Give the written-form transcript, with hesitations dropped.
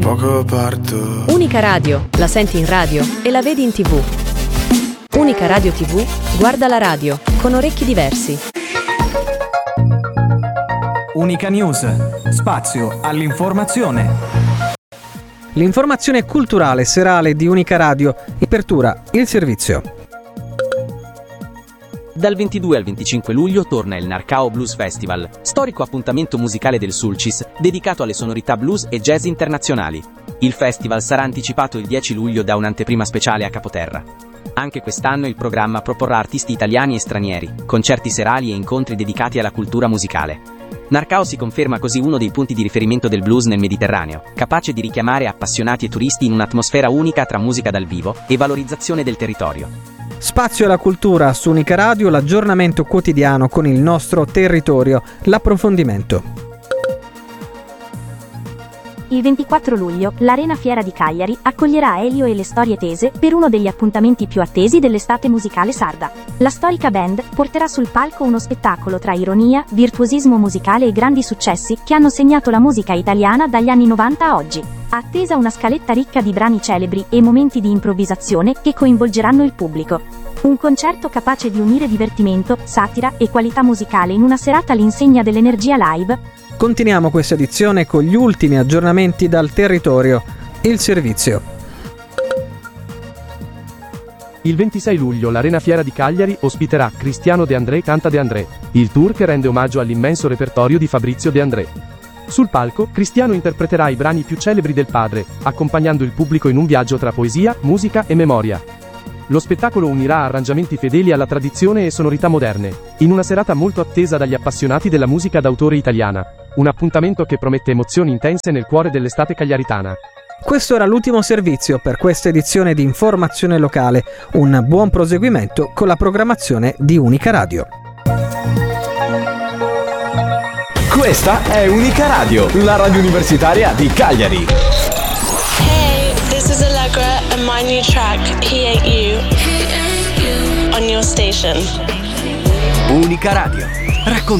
poco parto. Unica Radio, la senti in radio e la vedi in TV. Unica Radio TV, guarda la radio, con orecchi diversi. Unica News, spazio all'informazione. L'informazione culturale serale di Unica Radio, apertura il servizio. Dal 22 al 25 luglio torna il Narcao Blues Festival, storico appuntamento musicale del Sulcis, dedicato alle sonorità blues e jazz internazionali. Il festival sarà anticipato il 10 luglio da un'anteprima speciale a Capoterra. Anche quest'anno il programma proporrà artisti italiani e stranieri, concerti serali e incontri dedicati alla cultura musicale. Narcao si conferma così uno dei punti di riferimento del blues nel Mediterraneo, capace di richiamare appassionati e turisti in un'atmosfera unica tra musica dal vivo e valorizzazione del territorio. Spazio alla cultura su Unica Radio, l'aggiornamento quotidiano con il nostro territorio, l'approfondimento. Il 24 luglio, l'Arena Fiera di Cagliari accoglierà Elio e le storie tese per uno degli appuntamenti più attesi dell'estate musicale sarda. La storica band porterà sul palco uno spettacolo tra ironia, virtuosismo musicale e grandi successi che hanno segnato la musica italiana dagli anni 90 a oggi. Attesa una scaletta ricca di brani celebri e momenti di improvvisazione che coinvolgeranno il pubblico. Un concerto capace di unire divertimento, satira e qualità musicale in una serata all'insegna dell'energia live. Continuiamo questa edizione con gli ultimi aggiornamenti dal territorio. Il servizio. Il 26 luglio l'Arena Fiera di Cagliari ospiterà Cristiano De André Canta De André, il tour che rende omaggio all'immenso repertorio di Fabrizio De André. Sul palco, Cristiano interpreterà i brani più celebri del padre, accompagnando il pubblico in un viaggio tra poesia, musica e memoria. Lo spettacolo unirà arrangiamenti fedeli alla tradizione e sonorità moderne, in una serata molto attesa dagli appassionati della musica d'autore italiana. Un appuntamento che promette emozioni intense nel cuore dell'estate cagliaritana. Questo era l'ultimo servizio per questa edizione di Informazione Locale. Un buon proseguimento con la programmazione di Unica Radio. Questa è Unica Radio, la radio universitaria di Cagliari. Hey, this is Allegra and my new track, He Ain't You, on your station. Unica Radio.